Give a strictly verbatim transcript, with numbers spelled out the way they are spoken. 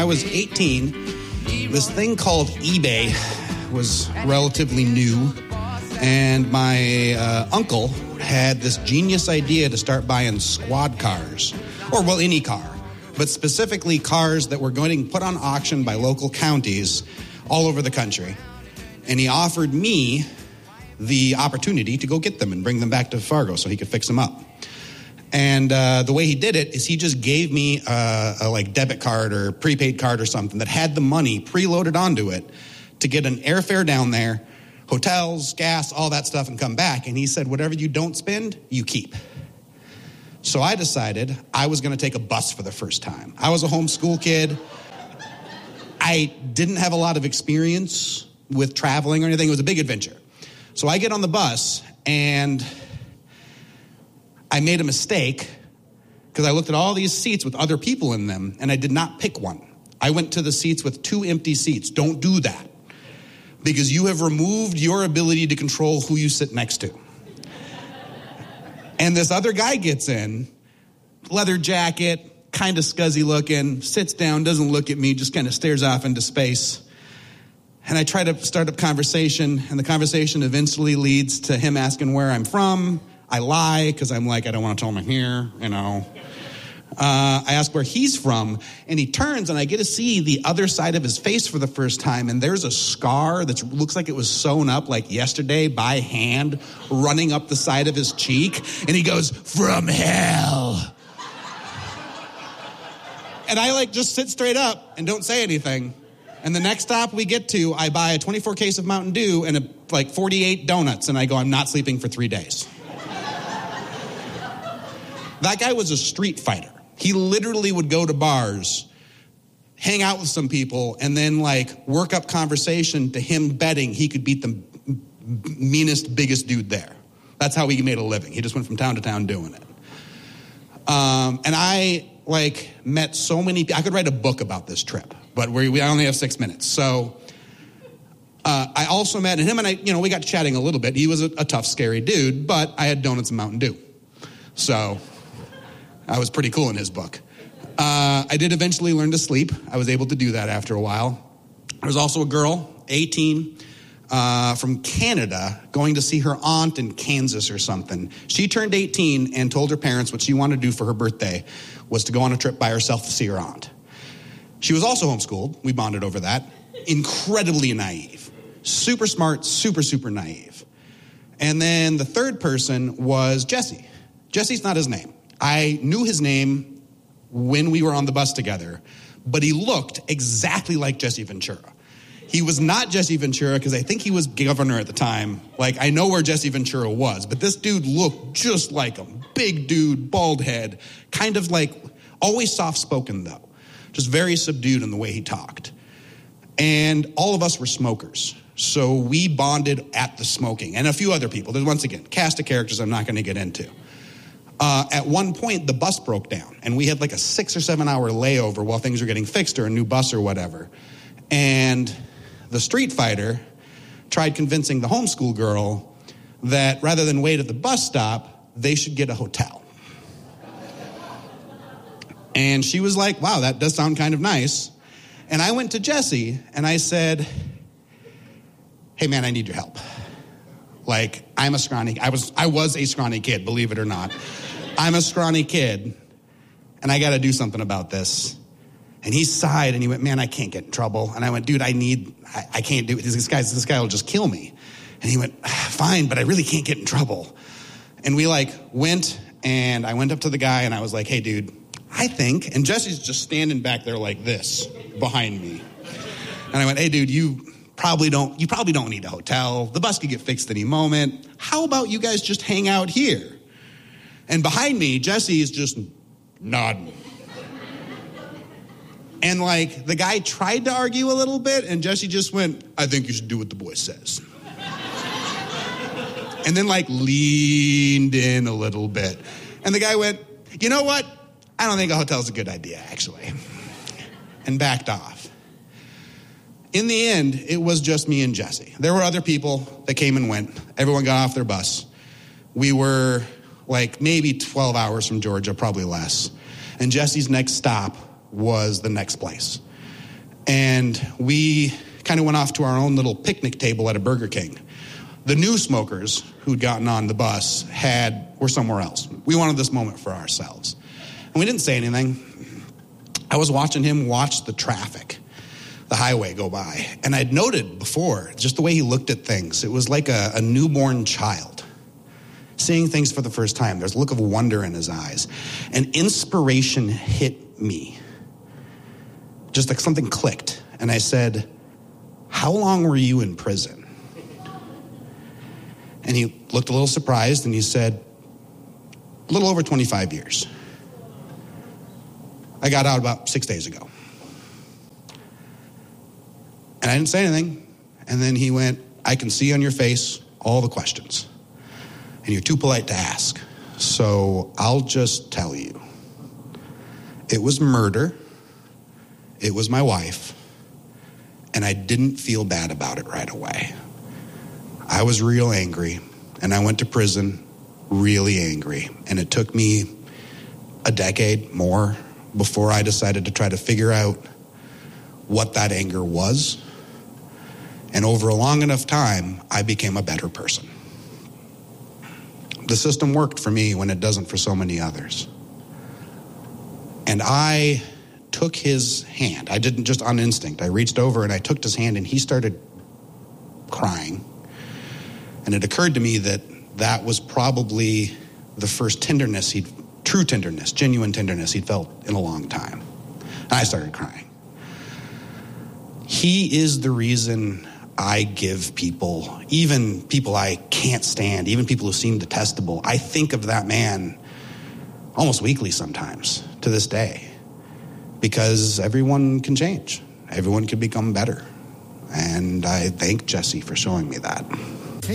I was eighteen, this thing called eBay was relatively new, and my uh, uncle had this genius idea to start buying squad cars, or, well, any car, but specifically cars that were going to be put on auction by local counties all over the country. And he offered me the opportunity to go get them and bring them back to Fargo so he could fix them up. And uh, the way he did it is he just gave me a, a like debit card or prepaid card or something that had the money preloaded onto it to get an airfare down there, hotels, gas, all that stuff, and come back. And he said, whatever you don't spend, you keep. So I decided I was going to take a bus for the first time. I was a homeschool kid. I didn't have a lot of experience with traveling or anything. It was a big adventure. So I get on the bus, and I made a mistake because I looked at all these seats with other people in them, and I did not pick one. I went to the seats with two empty seats. Don't do that, because you have removed your ability to control who you sit next to. And this other guy gets in, leather jacket, kind of scuzzy looking, sits down, doesn't look at me, just kind of stares off into space. And I try to start up conversation, and the conversation eventually leads to him asking where I'm from. I lie, because I'm like, I don't want to tell him I'm here, you know. Uh, I ask where he's from, and he turns, and I get to see the other side of his face for the first time, and there's a scar that looks like it was sewn up like yesterday by hand, running up the side of his cheek, and he goes, from hell. And I, like, just sit straight up and don't say anything. And the next stop we get to, I buy a twenty-four case of Mountain Dew and, a, like, forty-eight donuts, and I go, I'm not sleeping for three days. That guy was a street fighter. He literally would go to bars, hang out with some people, and then, like, work up conversation to him betting he could beat the meanest, biggest dude there. That's how he made a living. He just went from town to town doing it. Um, and I, like, met so many people. I could write a book about this trip, but we, we only have six minutes. So uh, I also met him, and I, you know, we got chatting a little bit. He was a, a tough, scary dude, but I had donuts and Mountain Dew. So I was pretty cool in his book. Uh, I did eventually learn to sleep. I was able to do that after a while. There was also a girl, eighteen, uh, from Canada, going to see her aunt in Kansas or something. She turned eighteen and told her parents what she wanted to do for her birthday was to go on a trip by herself to see her aunt. She was also homeschooled. We bonded over that. Incredibly naive. Super smart, super, super naive. And then the third person was Jesse. Jesse's not his name. I knew his name when we were on the bus together, but he looked exactly like Jesse Ventura. He was not Jesse Ventura because I think he was governor at the time. Like, I know where Jesse Ventura was, but this dude looked just like him. Big dude, bald head, kind of like, always soft-spoken though. Just very subdued in the way he talked. And all of us were smokers. So we bonded at the smoking. And a few other people. There's, once again, cast of characters I'm not going to get into. Uh, at one point, the bus broke down, and we had like a six or seven hour layover while things were getting fixed or a new bus or whatever. And the street fighter tried convincing the homeschool girl that rather than wait at the bus stop, they should get a hotel. And she was like, wow, that does sound kind of nice. And I went to Jesse, and I said, hey, man, I need your help. Like, I'm a scrawny, I was, I was a scrawny kid, believe it or not. I'm a scrawny kid, and I got to do something about this. And he sighed, and he went, man, I can't get in trouble. And I went, dude, I need, I, I can't do it. This guy, this guy will just kill me. And he went, fine, but I really can't get in trouble. And we, like, went, and I went up to the guy, and I was like, hey, dude, I think, and Jesse's just standing back there like this behind me. And I went, hey, dude, you probably don't, you probably don't need a hotel. The bus could get fixed any moment. How about you guys just hang out here? And behind me, Jesse is just nodding. And, like, the guy tried to argue a little bit, and Jesse just went, I think you should do what the boy says. And then, like, leaned in a little bit. And the guy went, you know what? I don't think a hotel's a good idea, actually. And backed off. In the end, it was just me and Jesse. There were other people that came and went. Everyone got off their bus. We were, like, maybe twelve hours from Georgia, probably less. And Jesse's next stop was the next place. And we kind of went off to our own little picnic table at a Burger King. The new smokers who'd gotten on the bus had were somewhere else. We wanted this moment for ourselves. And we didn't say anything. I was watching him watch the traffic, the highway go by. And I'd noted before, just the way he looked at things. It was like a, a newborn child seeing things for the first time. There's a look of wonder in his eyes. And inspiration hit me. Just like something clicked. And I said, how long were you in prison? And he looked a little surprised and he said, a little over twenty-five years. I got out about six days ago. And I didn't say anything. And then he went, I can see on your face all the questions. And you're too polite to ask. So I'll just tell you. It was murder. It was my wife. And I didn't feel bad about it right away. I was real angry, and I went to prison really angry. And it took me a decade more before I decided to try to figure out what that anger was. And over a long enough time, I became a better person. The system worked for me when it doesn't for so many others. And I took his hand. I didn't just on instinct. I reached over and I took his hand, and he started crying. And it occurred to me that that was probably the first tenderness he'd, true tenderness, genuine tenderness he'd felt in a long time. And I started crying. He is the reason I give people, even people I can't stand, even people who seem detestable, I think of that man almost weekly sometimes to this day. Because everyone can change. Everyone can become better. And I thank Jesse for showing me that.